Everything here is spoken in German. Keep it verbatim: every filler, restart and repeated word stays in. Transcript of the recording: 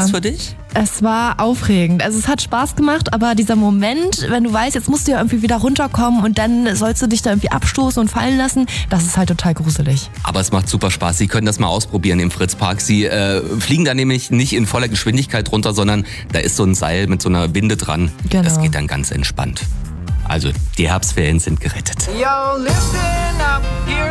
das für dich? Es war aufregend. Also es hat Spaß gemacht, aber dieser Moment, wenn du weißt, jetzt musst du ja irgendwie wieder runterkommen und dann sollst du dich da irgendwie abstoßen und fallen lassen, das ist halt total gruselig. Aber es macht super Spaß. Sie können das mal ausprobieren im Fritzpark. Sie äh, fliegen da nämlich nicht in voller Geschwindigkeit runter, sondern da ist so ein Seil mit so einer Binde dran. Genau. Das geht dann ganz entspannt. Also die Herbstferien sind gerettet. Yo, listen up, here